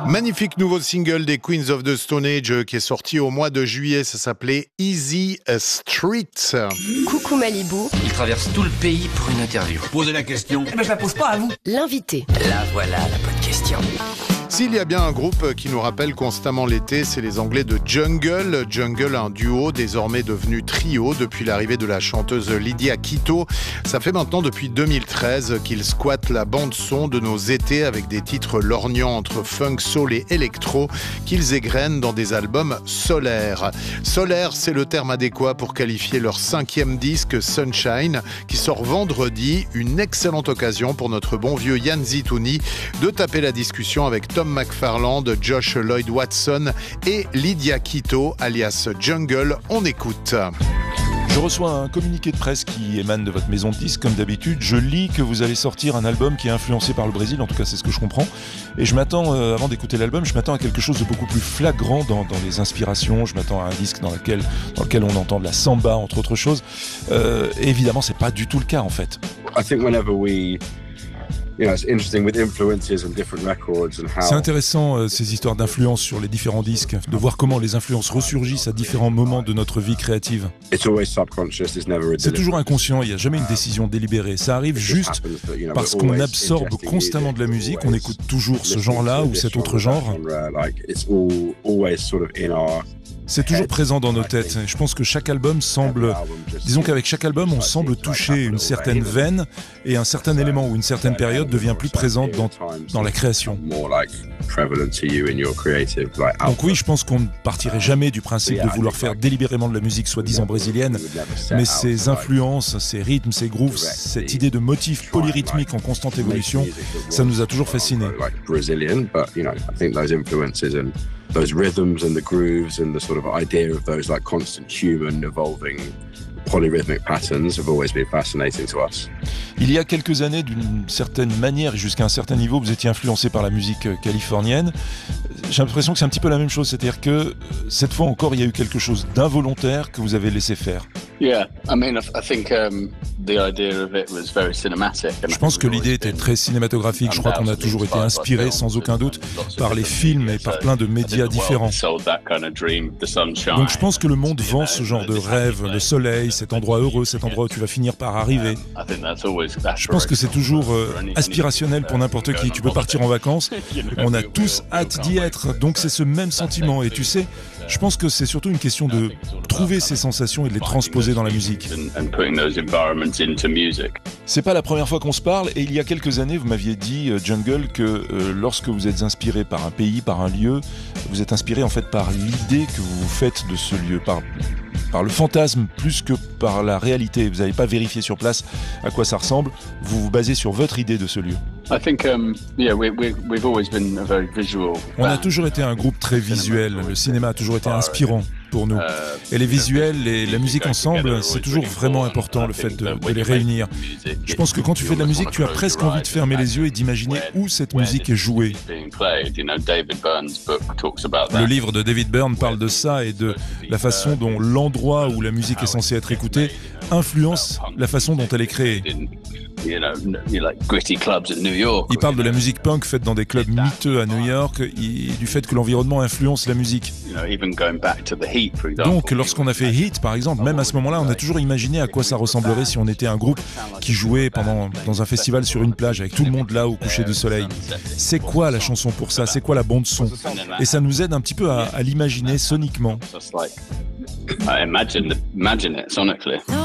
Magnifique nouveau single des Queens of the Stone Age qui est sorti au mois de juillet, ça s'appelait Easy Street. Coucou Malibu. Il traverse tout le pays pour une interview. Posez la question. Eh ben je la pose pas à vous. L'invité. Là voilà la bonne question. S'il y a bien un groupe qui nous rappelle constamment l'été, c'est les Anglais de Jungle. Jungle, un duo désormais devenu trio depuis l'arrivée de la chanteuse Lydia Quito. Ça fait maintenant depuis 2013 qu'ils squattent la bande-son de nos étés avec des titres lorgnants entre funk, soul et électro qu'ils égrènent dans des albums solaires. Solaire, c'est le terme adéquat pour qualifier leur 5e disque Sunshine qui sort vendredi. Une excellente occasion pour notre bon vieux Yann Zitouni de taper la discussion avec Tom McFarland, Josh Lloyd Watson et Lydia Quito, alias Jungle. On écoute. Je reçois un communiqué de presse qui émane de votre maison de disques, comme d'habitude. Je lis que vous allez sortir un album qui est influencé par le Brésil, en tout cas c'est ce que je comprends. Et je m'attends, avant d'écouter l'album, je m'attends à quelque chose de beaucoup plus flagrant dans les inspirations. Je m'attends à un disque dans lequel on entend de la samba, entre autres choses. Et évidemment, c'est pas du tout le cas en fait. C'est intéressant ces histoires d'influence sur les différents disques, de voir comment les influences ressurgissent à différents moments de notre vie créative. C'est toujours inconscient, il n'y a jamais une décision délibérée. Ça arrive juste parce qu'on absorbe constamment de la musique, on écoute toujours ce genre-là ou cet autre genre. C'est toujours présent dans nos têtes. Je pense que chaque album disons qu'avec chaque album, on semble toucher une certaine veine et un certain élément ou une certaine période devient plus présente dans la création. Donc oui, je pense qu'on ne partirait jamais du principe de vouloir faire délibérément de la musique soi-disant brésilienne, mais ces influences, ces rythmes, ces grooves, cette idée de motif polyrythmique en constante évolution, ça nous a toujours fascinés. Those rhythms and the grooves and the sort of idea of those like constant human evolving polyrhythmic patterns have always been fascinating to us. Il y a quelques années, d'une certaine manière et jusqu'à un certain niveau, vous étiez influencé par la musique californienne. J'ai l'impression que c'est un petit peu la même chose, c'est-à-dire que cette fois encore, il y a eu quelque chose d'involontaire que vous avez laissé faire. Yeah, I mean, I think the idea of it was very cinematic. Je pense que l'idée était très cinématographique. Je crois qu'on a toujours été inspiré, sans aucun doute, par les films et par plein de médias différents. Donc je pense que le monde vend ce genre de rêve, le soleil, cet endroit heureux, cet endroit où tu vas finir par arriver. Je pense que c'est toujours aspirationnel pour n'importe qui. Tu peux partir en vacances, on a tous hâte d'y être, donc c'est ce même sentiment. Et tu sais, je pense que c'est surtout une question de trouver ces sensations et de les transposer dans la musique. C'est pas la première fois qu'on se parle, et il y a quelques années, vous m'aviez dit, Jungle, que lorsque vous êtes inspiré par un pays, par un lieu, vous êtes inspiré en fait par l'idée que vous vous faites de ce lieu, par le fantasme plus que par la réalité. Vous n'avez pas vérifié sur place à quoi ça ressemble, vous vous basez sur votre idée de ce lieu. On a toujours été un groupe très visuel, le cinéma a toujours été inspirant pour nous. Et les visuels et la musique ensemble, c'est toujours vraiment important, le fait de les réunir. Je pense que quand tu fais de la musique, tu as presque envie de fermer les yeux et d'imaginer où cette musique est jouée. Le livre de David Byrne parle de ça et de la façon dont l'endroit où la musique est censée être écoutée influence la façon dont elle est créée. Il parle de la musique punk faite dans des clubs miteux à New York et du fait que l'environnement influence la musique. Donc, lorsqu'on a fait Heat, par exemple, même à ce moment-là, on a toujours imaginé à quoi ça ressemblerait si on était un groupe qui jouait dans un festival sur une plage avec tout le monde là au coucher du soleil. C'est quoi la chanson pour ça? C'est quoi la bande son? Et ça nous aide un petit peu à l'imaginer soniquement. Imagine it sonically.